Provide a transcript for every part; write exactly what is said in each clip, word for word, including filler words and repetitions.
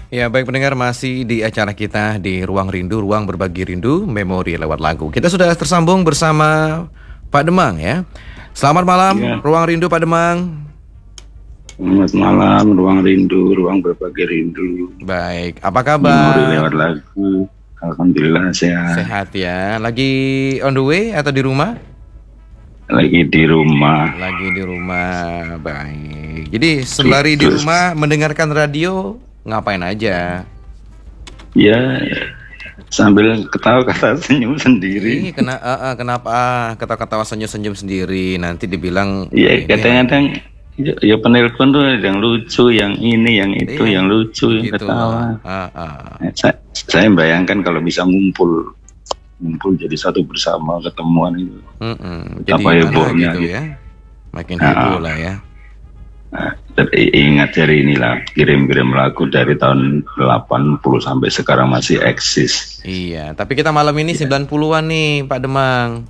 Ya, baik pendengar, masih di acara kita di Ruang Rindu, Ruang Berbagi Rindu, Memori lewat lagu. Kita sudah tersambung bersama Pak Demang ya. Selamat malam, Ya. Ruang Rindu Pak Demang. Selamat malam, Ruang Rindu, Ruang Berbagi Rindu. Baik, apa Memori kabar? lewat lagu. Alhamdulillah sehat. Sehat ya. Lagi on the way atau di rumah? Lagi di rumah. Lagi di rumah. Baik. Jadi sembari di Terus. rumah mendengarkan radio, ngapain aja? Ya, sambil ketawa-ketawa senyum sendiri. Ih, kena, uh, uh, kenapa ketawa-ketawa senyum-senyum sendiri? Nanti dibilang Ya, ini kadang-kadang ya, ya penelpon tuh ada yang lucu, yang ini, yang itu, Iya, yang lucu, yang gitu. ketawa. Ah, ah. Eh, Saya, saya bayangkan kalau bisa ngumpul, ngumpul jadi satu bersama ketemuan itu. Mm-mm. Jadi Apa gimana hebohnya gitu gitu. ya? Makin Ah. heboh lah ya. Nah, tapi ingat dari inilah kirim-kirim lagu dari tahun delapan puluh sampai sekarang masih eksis. Iya, tapi kita malam ini sembilan puluhan nih, Pak Demang.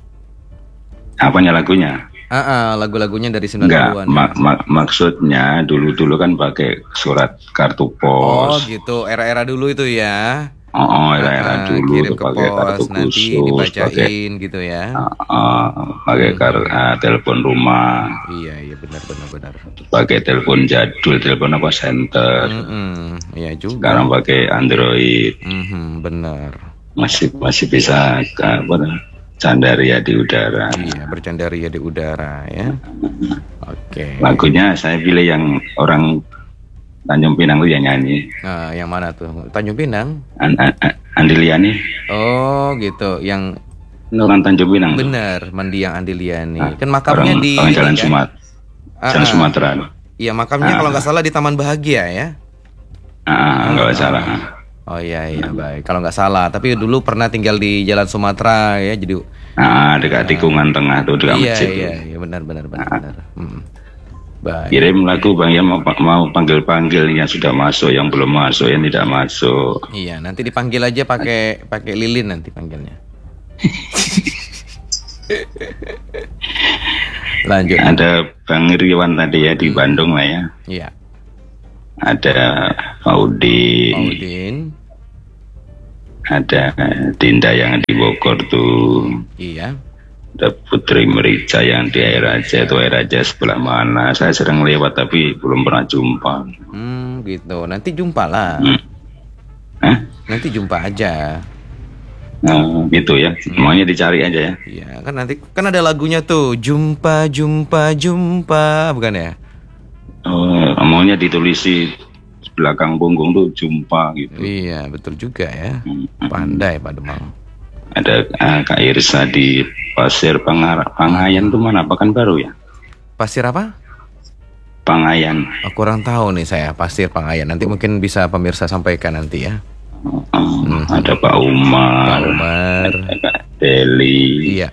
Apanya lagunya? Ah, ah, lagu-lagunya dari sembilan Enggak, puluhan. mak- mak- maksudnya dulu-dulu kan pakai surat kartu Oh, pos. gitu. Era-era dulu itu ya. Oh, oh, era-era Ah, dulu kirim tuh ke pakai kartu pos, nanti khusus, pakai dibacain gitu ya. ah, ah, pakai kar- ah, telepon rumah, Iya, iya, benar, benar, benar. pakai telepon jadul, telepon apa center. Mm-mm. Iya juga. Sekarang pakai Android, Mhm, benar. masih masih bisa ah, apa, candaria di udara. Iya, bercandaria di udara ya. Oke. Lagunya saya pilih yang orang Tanjung Pinang tuh yang nyanyi. Nah, yang mana tuh? Tanjung Pinang? An An An- Andiliani. Oh, gitu. Yang Ini orang Tanjung Pinang tuh. benar, Mendiang Andiliani. Ah, Kan makamnya orang, di orang Jalan ini kan? Sumat, Ah, Jalan ah. Sumatera. Iya, makamnya Ah. kalau nggak salah di Taman Bahagia ya. Ah, nggak salah. Oh iya iya baik. Kalau nggak salah, tapi dulu pernah tinggal di Jalan Sumatera ya. Jadi Ah, dekat tikungan tengah tuh dekat iya masjid. iya tuh. iya benar benar benar benar. Hmm. Baik. Kirim lagu Bang ya, mau mau panggil-panggil yang sudah masuk, yang belum masuk, yang tidak masuk. Iya, nanti dipanggil aja pakai pakai lilin nanti panggilnya. Lanjut. Ada Bang Iriwan tadi ya di Bandung lah ya. Iya. Ada Faudi, Maudin. ada Dinda yang di Bogor tuh. Iya. Ada Putri Merica yang di Air Raja itu Air Raja sebelah mana? Saya sering lewat tapi belum pernah jumpa. Hmm, gitu. Nanti jumpa lah. Hmm. Hah? Nanti jumpa aja. Nah, gitu ya. Maunya dicari aja ya. Iya, kan nanti kan ada lagunya tuh, jumpa jumpa jumpa, bukan ya? Oh, maunya ditulisi belakang punggung tuh jumpa gitu. Iya, betul juga ya. Hmm. Pandai Pak Demang. Ada ah, Kak Irsa di Pasir Pangar Pangayan tuh mana? Pekan baru ya? Pasir apa? Pangayan. Oh, kurang tahu nih saya, Pasir Pangayan. Nanti mungkin bisa pemirsa sampaikan nanti ya. Oh, oh, ada Pak Umar. Pak Umar. Ada Kak Deli. Iya.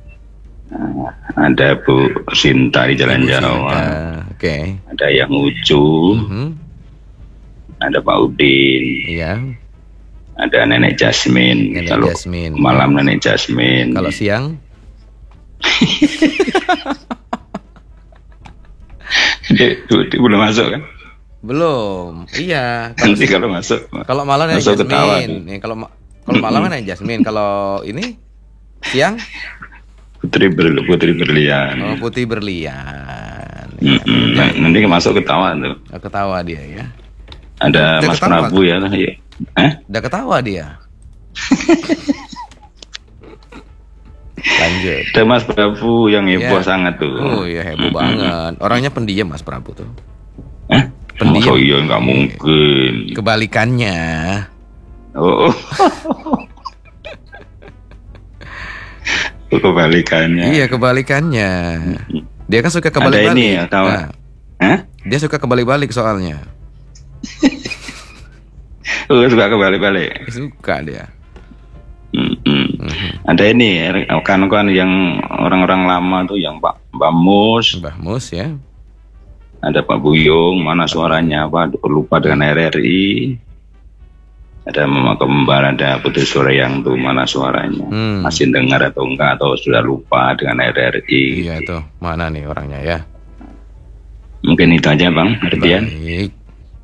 Ada Bu Sinta di Jalan Ibu Jawa. Sinta. Oke. Ada yang Ucu. Mhm. Ada Pak Udin. Iya. Ada Nenek Jasmine. Nenek Kalau Jasmine. malam Nenek Jasmine. Kalau siang? dia, dia belum masuk kan? Belum. Iya. Kalau Nanti kalau masuk. kalau malam Nenek Masuk ketawa Jasmine. Eh, kalau ma- kalau malam Nenek Jasmine. Kalau ini siang? Putri ber, Putri Berlian. Oh, Putih Berlian. Mm, mm. Nah, nanti masuk ketawa tuh. Oh, ketawa dia ya. Ada Udah Mas ketawa Prabu ya. Iya. Eh? Udah ketawa dia. Lanjut. Ada Mas Prabu yang heboh Ya. sangat tuh. Oh iya heboh banget. Orangnya pendiam Mas Prabu tuh. Eh? Pendiam. Oh iya nggak mungkin. Kebalikannya. Oh. Oh, kebalikannya. Iya kebalikannya. Dia kan suka Ada kebalik-balik. ini ya tahu. Nah, Hah? dia suka kebalik-balik soalnya. Oh, suka kebalik-balik. Suka dia. Mm-mm. Mhm. Ada ini kan-kan yang orang-orang lama tuh yang Pak Mbak Mus, Mbah Mus ya. ada Pak Buyung, mana suaranya apa lupa dengan R R I. Ada Mama Kembar, ada Putri Soreang tuh mana suaranya. Hmm. Masih dengar atau enggak atau sudah lupa dengan R R I. Iya tuh. Mana nih orangnya ya? Mungkin itu aja Bang Ardian. Baik.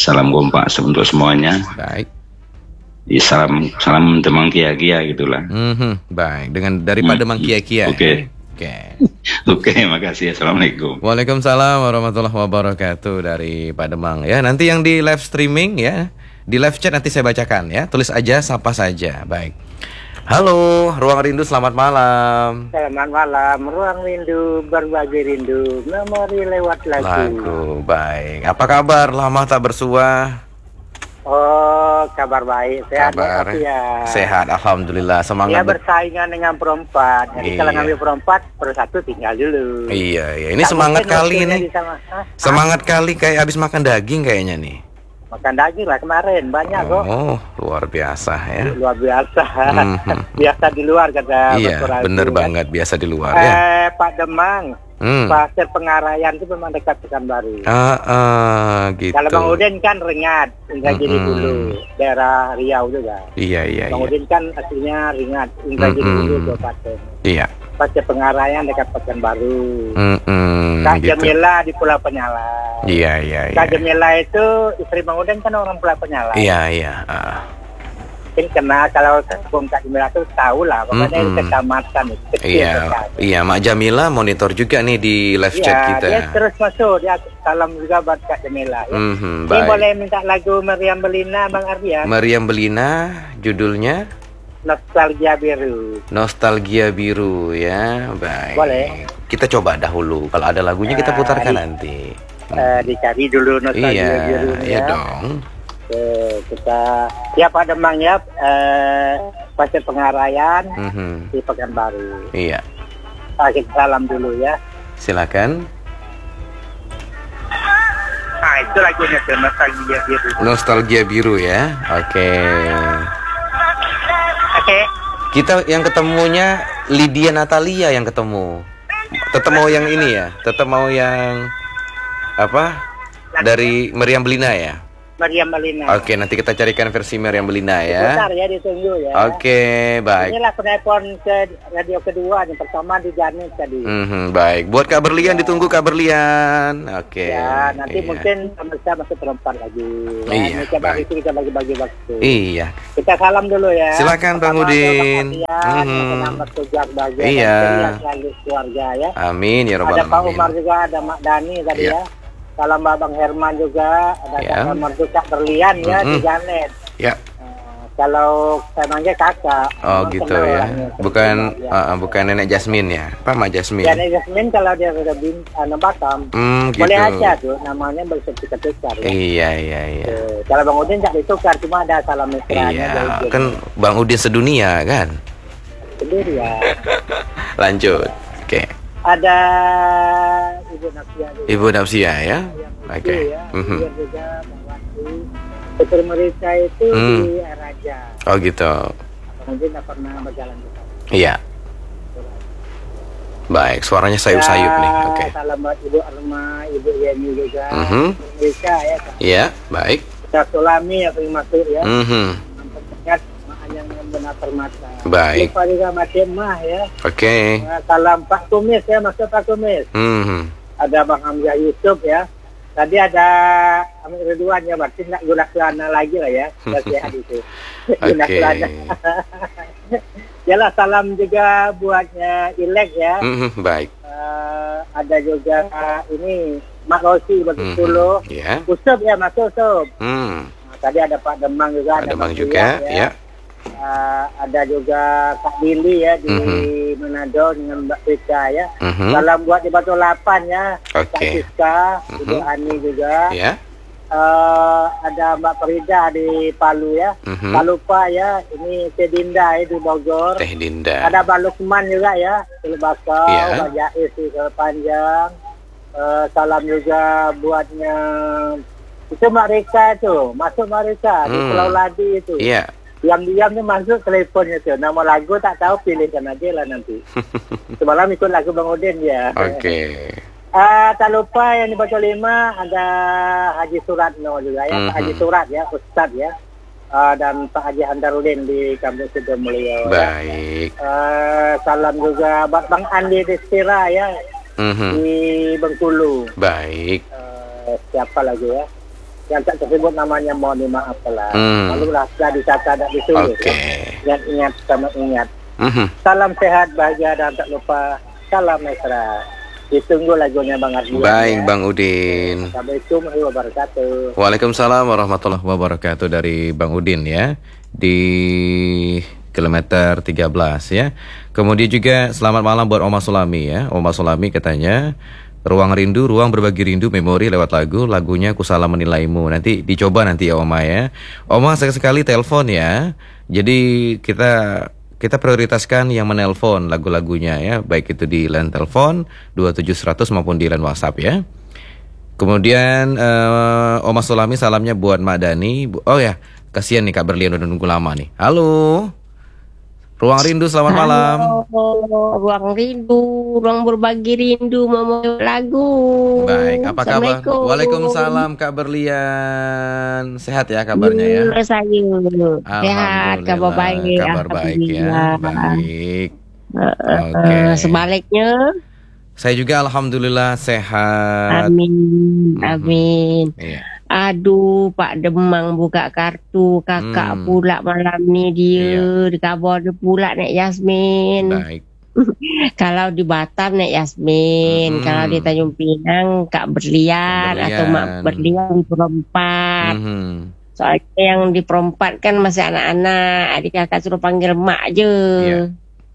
salam kompak untuk semuanya. Baik. Ya, salam salam Demang Kia Kia gitulah. Mhm, baik. Dengan dari Pademang Hmm, Kia Kia. Oke. Oke. Oke, makasih. Assalamualaikum. Waalaikumsalam warahmatullahi wabarakatuh dari Pademang ya. Nanti yang di live streaming ya, di live chat nanti saya bacakan ya. Tulis aja, sapa saja. Baik. Halo, Ruang Rindu, selamat malam. Selamat malam, Ruang Rindu, berbagi rindu, memori lewat lagu. Lagu, baik. Apa kabar? Lama tak bersua. Oh, kabar baik, sehat Kabar ya. sehat, alhamdulillah. Semangat. Dia bersaingan dengan perempat. Jadi Iya. kalau ngambil perempat, per satu tinggal dulu. Iya, iya. Ini Tak semangat mungkin kali waktunya ini. disama- Hah? Semangat kali kayak habis makan daging kayaknya nih. Makan daging lah kemarin, banyak kok. Oh, luar biasa ya. Luar biasa. Mhm. Biasa di luar kata Iya, Mas Suradi, bener kan. banget, biasa di luar ya. Eh, Pak Demang, Hmm. Pasir Pengarayan itu memang dekat Pekanbaru. Ah, ah, gitu. Kalau Bang Udin kan Rengat, Indragiri Mm-mm. dulu, daerah Riau juga. Iya, iya, Bang iya. Udin kan aslinya Ringat, Indragiri Mm-mm. dulu Kabupaten. Iya. Pasir Pengarayan dekat Pekanbaru. Mm-mm, Kak gitu. Jamila di Pulau Penyala. Iya, iya, iya. Kak Jamila itu istri Bang Udin kan orang Pulau Penyala. Iya, iya. Ah. Mungkin kena kalau Bung Kak Jamila itu tahu lah, pokoknya Mm-mm. itu kecamatan itu kecil Iya, sekali. iya. Mak Jamila monitor juga nih di live Iya, chat kita. dia terus masuk, dia salam juga buat Kak Jamila. Ya. Mhm, Ini baik. boleh minta lagu Meriam Belina Bang Ardian, Meriam Belina, judulnya Nostalgia Biru. Nostalgia Biru ya. Baik. Boleh. Kita coba dahulu. Kalau ada lagunya kita Eh, putarkan di- nanti. Eh, dicari dulu Nostalgia Iya, Biru. iya dong. Oke, kita ya Pak Demang ya, eh, Pasir Pengarayan Mhm, di Pekanbaru. iya. Ah, kita salam dulu ya. Silakan. Ah, itu lagunya tuh Nostalgia Biru. Nostalgia Biru ya. Oke. Oke. Kita yang ketemunya Lydia Natalia yang ketemu. Tetap mau yang ini ya? Tetap mau yang apa? Dari Meriam Belina ya? Meriam Belina. Oke, nanti kita carikan versi Meriam Belina ya. Bentar ya, ditunggu ya. Oke, baik. Inilah penelpon ke radio kedua, yang pertama di Janis tadi. Mhm, baik. Buat Kak Berlian ditunggu Kak Berlian. Oke. Ya, nanti iya. mungkin pemirsa masuk perempat lagi. Ya, Iya, ini kita baik. itu kita bagi-bagi waktu. Iya. Kita salam dulu ya. Silakan, Bang Pertama, Udin. Bang Adian, Mhm. selamat kerja bahagia Iya. dan ceria selalu keluarga ya. Amin ya robbal Ada Pak alamin. Umar juga, ada Mak Dani tadi Iya. ya. Salam Babang Herman juga, ada Ya. Kak Umar juga Berlian ya di Mhm. Janet. Ya. Eh, kalau saya manggil kakak. Oh memang gitu kenal ya. orangnya, Bukan ya. uh, uh, bukan nenek Jasmine ya. Apa Mak Jasmine? Janet Jasmine kalau dia sudah bin, uh, Batam, Hmm, gitu. boleh aja tuh namanya bersertifikat tukar ya. Iya, iya, iya. Eh, kalau Bang Udin tak ditukar, cuma ada salam mesranya Iya, kan Bang Udin sedunia kan. sendiri ya. Lanjut. Oke. Ada Ibu Nafia juga. Ibu Nafsia ya. Yang Oke. itu ya, Mhm. kemudian juga Bang Wati. Putri mereka itu Hmm. di Raja. Oh gitu. Mungkin tak pernah berjalan ke sana. Iya. Baik, suaranya sayup-sayup nih. Oke. Salam buat Ibu Arma, Ibu Yeni juga. Mhm. Mereka ya. Iya, baik. Kita Sulami yang sering masuk ya. Mhm. Ingat yang benar permata. Baik. Lupa juga Mati Mah ya. Oke. Nah, salam Pak Kumis ya, masuk Pak Kumis. Mhm. Ada Bang Hamzah Yusuf ya. Tadi ada Amir Ridwan ya, berarti nggak guna kelana lagi lah ya. Sudah sehat itu. Guna Oke. kelana. Yalah, salam juga buatnya Ilek ya. Mhm, baik. Eh, ada juga ini Mak Rosi Mhm. Betul Ya. Usop ya, masuk Usop. Hmm. Nah, tadi ada Pak Demang juga. Ada Bang Mas juga, Rian, ya. Eh, ada juga Kak Lili ya di Mhm. Manado dengan Mbak Rika ya. Mhm. Salam buat di Batu Lapan ya. Kak Oke. Siska, Ibu Mhm. Ani juga. Ya. Eh, ada Mbak Farida di Palu ya. Mhm. Tak lupa ya, ini Teh Dinda ya, di Bogor. Teh Dinda. Ada Bang Lukman juga ya, di Bakau, Iya. Bang Jais di Panjang. Eh, salam juga buatnya itu Mbak Rika itu, masuk Mbak Rika di Hmm. Pulau Ladi itu. Iya. Diam-diam dia masuk teleponnya tuh. Nama lagu tak tahu, pilihkan aja lah nanti. Semalam ikut lagu Bang Udin ya. Oke. Ah, tak lupa yang di Batu Lima ada Haji Suratno juga ya, Pak Mhm. Haji Surat ya, Ustadz ya. Ah, dan Pak Haji Handarudin di Kampung Sidomulyo. Ya. Baik. Ah, salam juga buat Bang Andi Destira ya Mhm. di Bengkulu. Baik. Ah, siapa lagi ya? yang tak tersebut namanya mohon dimaaf lah. Hmm. Lalu lah sudah dicatat dan ditulis. Oke. Ya. Ingat-ingat sama ingat. Mhm. Salam sehat, bahagia dan tak lupa salam mesra. Ditunggu lagunya Bang Ardian. Baik, ya. Bang Udin. Assalamualaikum warahmatullahi wabarakatuh. Waalaikumsalam warahmatullahi wabarakatuh dari Bang Udin ya di kilometer tiga belas ya. Kemudian juga selamat malam buat Oma Sulami ya. Oma Sulami katanya ruang rindu, ruang berbagi rindu, memori lewat lagu, lagunya Ku Salah Menilaimu. Nanti dicoba nanti ya Oma ya. Oma sekali-sekali telepon ya. Jadi kita kita prioritaskan yang menelpon lagu-lagunya ya, baik itu di line telepon dua tujuh seratus maupun di line WhatsApp ya. Kemudian uh, Oma Sulami salamnya buat Mak Dani. Oh ya, kasihan nih Kak Berlian udah nunggu lama nih. Halo. Ruang Rindu, selamat Halo, malam. Ruang Rindu, ruang berbagi rindu, mau lagu. Baik, apa kabar? Assalamualaikum. Waalaikumsalam Kak Berlian. Sehat ya kabarnya ya? Iya, saya sehat, kabar baik. Kabar baik ya. Baik. Uh, Oke. uh, sebaliknya, Saya juga alhamdulillah sehat. amin, Mhm. amin. Iya. Aduh, Pak Demang buka kartu, kakak Hmm. pula malam ni dia, di kabar dia pula naik Yasmin. Baik. Kalau di Batam naik Yasmin, Mhm. kalau di Tanjung Pinang Kak Berlian, Kak atau Mak Berlian. Berlian di Perempat. Mhm. Soalnya yang di Perempat kan masih anak-anak, adik kakak suruh panggil Mak je. Iya.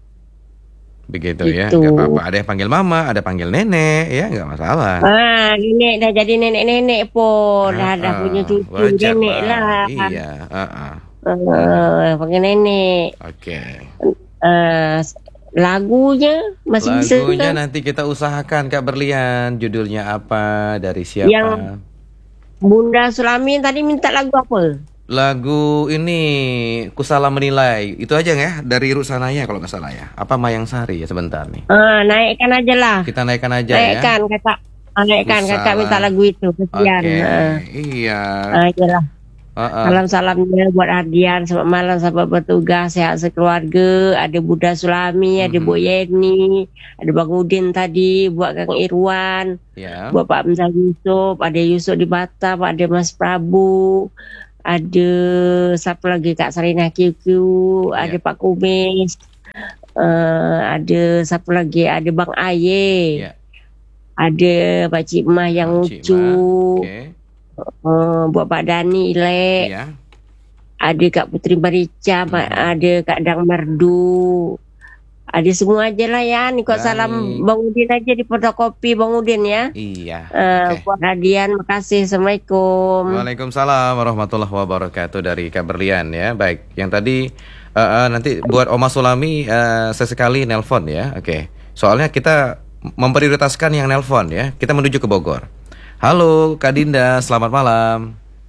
Begitu ya, Gitu. nggak apa-apa. Ada yang panggil mama, ada panggil nenek, ya nggak masalah. Ah, nenek dah jadi nenek-nenek pun, dah dah Ah, punya cucu wajar nenek lah. Iya, ah, ah. Ah, panggil nenek. Oke. Ah, lagunya masih bisa Lagunya kan? nanti kita usahakan Kak Berlian, judulnya apa, dari siapa? Yang Bunda Sulamin tadi minta lagu apa? Lagu ini Ku Salah Menilai. Itu aja ya dari Rusanaya kalau nggak salah ya. Apa Mayang Sari ya, sebentar nih. Ah, naikkan aja lah. Kita naikkan aja ya. Naikkan kakak. Ah, naikkan Ku kakak Salah. minta lagu itu. Oke. Kesian. Ah. Iya. Ah, iyalah. Ah, ah. Salam-salamnya buat Ardian. Selamat malam sahabat bertugas. Sehat sekeluarga. Ada Bunda Sulami. Ada Mhm. Bu Yeni. Ada Bang Udin tadi. Buat Kang Irwan. Ya. Buat Pak Hamzah Yusuf. Ada Yusuf di Batam. Ada Mas Prabu. Ada siapa lagi, Kak Sarina Q Q. Ya. Ada Pak Kumis. Uh, ada siapa lagi? Ada Bang Aye. Ya. Ada Pak Cik Mah yang Cik lucu. Ma. Oke. Uh, buat Pak Dani Ilek. Iya. Ada Kak Putri Marica, Mhm. ada Kak Dang Merdu. Ada semua aja lah ya. Nih kok Baik. salam Bang Udin aja di fotokopi Bang Udin ya. Iya. Uh, Oke. Buat Radian, makasih. Assalamualaikum. Waalaikumsalam warahmatullahi wabarakatuh dari Kak Berlian ya. Baik, yang tadi uh, uh, nanti buat Oma Sulami uh, sesekali nelpon ya. Oke. Soalnya kita memprioritaskan yang nelpon ya. Kita menuju ke Bogor. Halo Kak Dinda, selamat malam.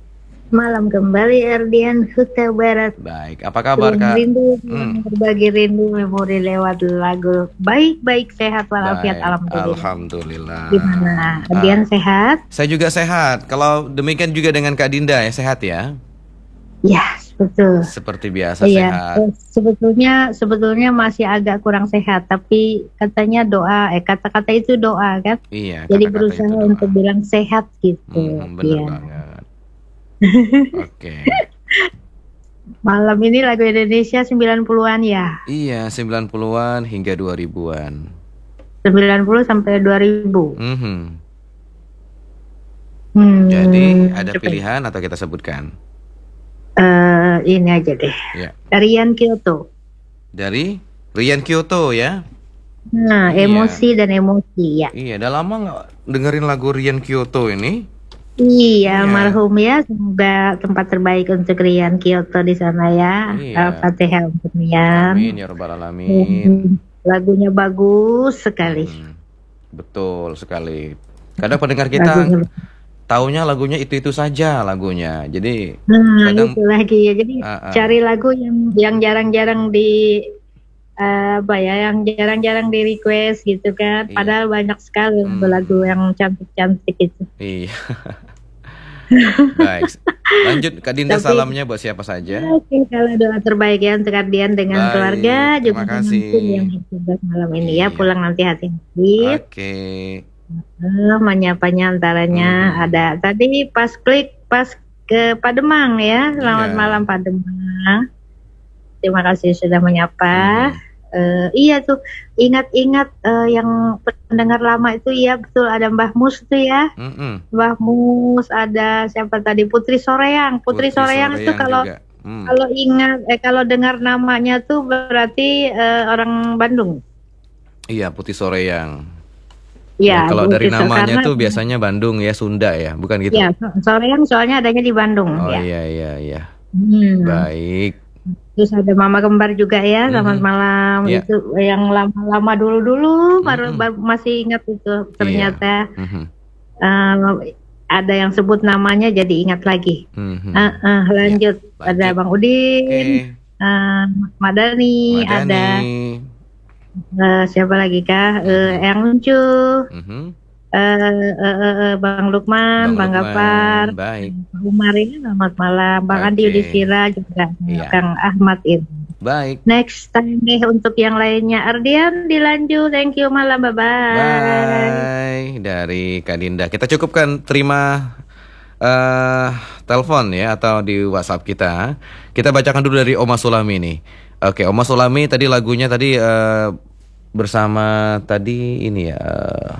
Malam kembali Ardian Huta Barat. Baik, apa kabar Ruang Kak? Rindu, Hmm. berbagi rindu, memori lewat lagu. Baik-baik, sehat walafiat, Baik, alhamdulillah. alhamdulillah. Gimana? Ardian sehat? Saya juga sehat. Kalau demikian juga dengan Kak Dinda ya, sehat ya. Ya, betul. Seperti biasa Iya, sehat. eh, sebetulnya sebetulnya masih agak kurang sehat, tapi katanya doa, eh kata-kata itu doa kan. Iya. Jadi kata-kata berusaha itu doa. untuk bilang sehat gitu. Hmm, bener Iya. banget. Oke. Malam ini lagu Indonesia sembilan puluhan ya. Iya, sembilan puluhan hingga dua ribuan. sembilan puluh sampai dua ribu. Mhm. Hmm, Jadi ada coba. pilihan atau kita sebutkan? Eh, ini aja deh. Ya. Rian Kyoto. Dari Rian Kyoto ya. Nah, Iya. emosi dan emosi ya. Iya, udah lama nggak dengerin lagu Rian Kyoto ini? Iya, Iya. marhum ya. Semoga tempat terbaik untuk Rian Kyoto di sana ya. Iya. Al-Fatihah untuk Rian. Amin ya rabbal alamin. Hmm, lagunya bagus sekali. Hmm, betul sekali. Kadang pendengar kita Lagunya, taunya lagunya itu-itu saja lagunya. Jadi nah, kadang- itu lagi ya. Jadi Ah, ah. cari lagu yang yang jarang-jarang di eh, apa ya, yang jarang-jarang di request gitu kan. Iya. Padahal banyak sekali Hmm. lagu yang cantik-cantik itu. iya. Baik. Lanjut Kak Dinda, Tapi- salamnya buat siapa saja? Oke, kalau doa terbaik ya untuk Ardian dengan Baik, keluarga, terima juga dengan kasih. tim yang bertugas malam ini ya, Iya. pulang nanti hati-hati. Oke. Eh, menyapanya antaranya Hmm. ada tadi pas klik pas ke Pademang ya. Selamat Iya. malam Pademang. Terima kasih sudah menyapa. Hmm. Eh, iya tuh ingat-ingat eh, yang pendengar lama itu ya betul ada Mbah Mus tuh ya. Mm-mm. Mbah Mus ada siapa tadi Putri Soreang. Putri, Soreang itu kalau juga. Hmm. kalau ingat eh kalau dengar namanya tuh berarti eh, orang Bandung. Iya, Putri Soreang. Ya, Ya, kalau dari Putri So- namanya karena- tuh biasanya Bandung ya, Sunda ya, bukan gitu? Ya, Soreang soalnya adanya di Bandung Oh ya. iya iya iya. Hmm. Baik. Terus ada Mama Kembar juga ya, selamat Mhm. malam. Ya. Itu yang lama-lama dulu-dulu baru, Mhm. baru masih ingat itu. Ternyata Mhm. eh, ada yang sebut namanya jadi ingat lagi. Mhm. Ah, ah, lanjut. Ya, Ada lanjut. Bang Udin, Oke. eh, Madani, ada Madani. eh, siapa lagi kah? Eh, Eyang Luncu, Mhm. eh, eh, eh, eh, Bang Lukman, Bang, Lukman. Gapar, Baik. Bang Umar ini selamat malam, Bang Andi Oke. Yudhistira juga, Iya. Kang Ahmad ini. Baik. Next time deh untuk yang lainnya. Ardian dilanjut. Thank you malam. Bye bye. Bye dari Kak Dinda. Kita cukupkan terima eh telepon ya atau di WhatsApp kita. Kita bacakan dulu dari Oma Sulami nih. Oke, Oma Sulami tadi lagunya tadi eh, bersama tadi ini ya eh,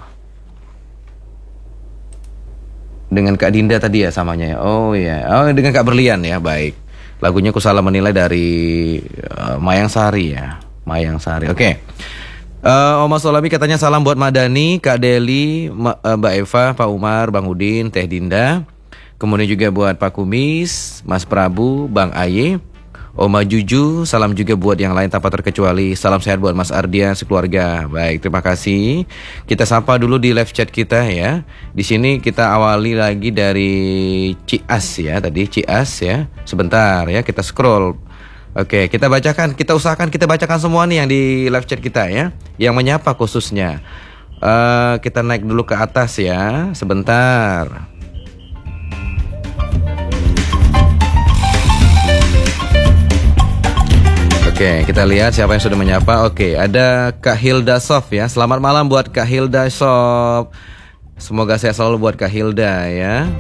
dengan Kak Dinda tadi ya samanya ya. Oh ya. Oh dengan Kak Berlian ya. Baik. Lagunya Ku Salah Menilai dari eh, Mayang Sari ya. Mayang Sari. Oke. Eh, Oma Solami katanya salam buat Madani, Kak Deli, Ma- eh, Mbak Eva, Pak Umar, Bang Udin, Teh Dinda. Kemudian juga buat Pak Kumis, Mas Prabu, Bang Aye, Oma Juju. Salam juga buat yang lain tanpa terkecuali. Salam sehat buat Mas Ardian sekeluarga. Baik, terima kasih. Kita sapa dulu di live chat kita ya. Di sini kita awali lagi dari Cias ya tadi Cias ya. Sebentar ya kita scroll. Oke, kita bacakan, kita usahakan kita bacakan semua nih yang di live chat kita ya, yang menyapa khususnya. Eh, kita naik dulu ke atas ya, sebentar. Oke, kita lihat siapa yang sudah menyapa. Oke, ada Kak Hilda Sof ya. Selamat malam buat Kak Hilda Sof. Semoga sehat selalu buat Kak Hilda ya.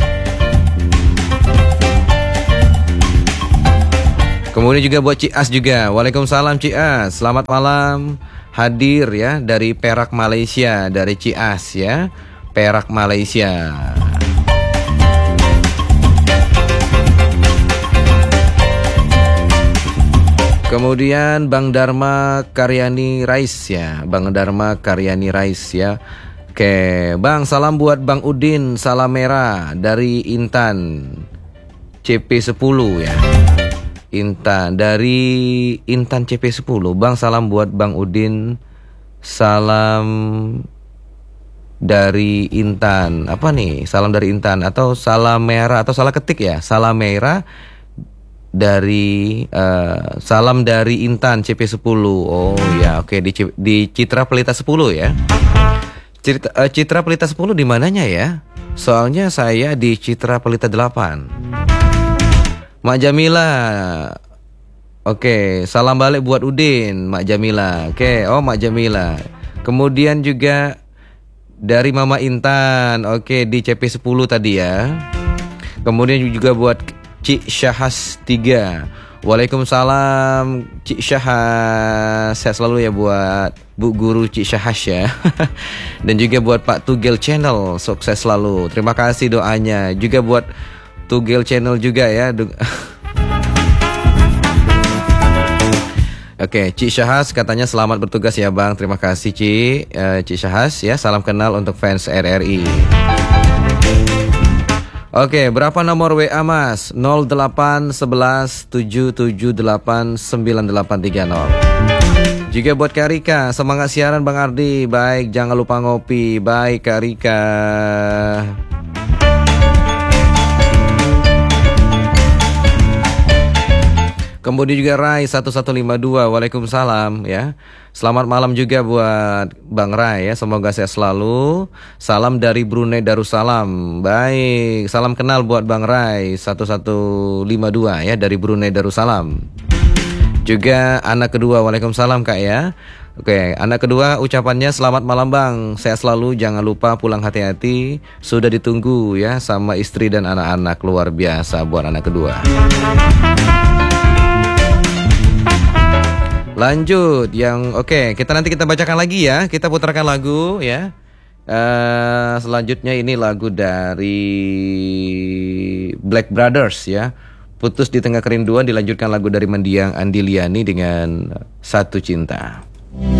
Kemudian juga buat Cias juga. Waalaikumsalam Cias. Selamat malam. Hadir ya dari Perak Malaysia, dari Cias ya. Perak Malaysia. Kemudian Bang Dharma Karyani Rais ya. Bang Dharma Karyani Rais ya. Oke, Bang, salam buat Bang Udin Salamera dari Intan C P sepuluh ya. Intan dari Intan C P sepuluh. Bang, salam buat Bang Udin. Salam dari Intan. Apa nih? Salam dari Intan atau salam merah atau salah ketik ya? Salam merah dari uh, salam dari Intan C P sepuluh. Oh ya, oke di Ci- di Citra Pelita sepuluh ya. Citra, uh, Citra Pelita sepuluh di mananya ya? Soalnya saya di Citra Pelita delapan. Mak Jamila. Oke, salam balik buat Udin, Mak Jamila. Oke, oh Mak Jamila. Kemudian juga dari Mama Intan. Oke, di C P sepuluh tadi ya. Kemudian juga buat Cik Syahas tiga. Waalaikumsalam Cik Syahas. Sehat selalu ya buat Bu Guru Cik Syahas ya. Dan juga buat Pak Tugel Channel. Sukses selalu. Terima kasih doanya. Juga buat Tugel Channel juga ya. Oke, Cik Syahas katanya selamat bertugas ya Bang. Terima kasih Cik uh, Cik Syahas ya. Salam kenal untuk fans R R I. Oke, berapa nomor W A Mas? nol delapan satu satu tujuh tujuh delapan sembilan delapan tiga nol. Juga buat Kak Rika, semangat siaran Bang Ardi. Baik, jangan lupa ngopi. Baik Kak Rika. Kemudian juga Rai satu satu lima dua. Waalaikumsalam ya. Selamat malam juga buat Bang Rai ya. Semoga sehat selalu. Salam dari Brunei Darussalam. Baik, salam kenal buat Bang Rai satu satu lima dua ya dari Brunei Darussalam. Juga anak kedua. Waalaikumsalam Kak ya. Oke, anak kedua ucapannya selamat malam Bang. Sehat selalu, jangan lupa pulang hati-hati. Sudah ditunggu ya sama istri dan anak-anak, luar biasa buat anak kedua. Lanjut yang oke, kita nanti kita bacakan lagi ya. Kita putarkan lagu ya. Uh, selanjutnya ini lagu dari Black Brothers ya. Putus di Tengah Kerinduan, dilanjutkan lagu dari Mendiang Andiliani dengan Satu Cinta.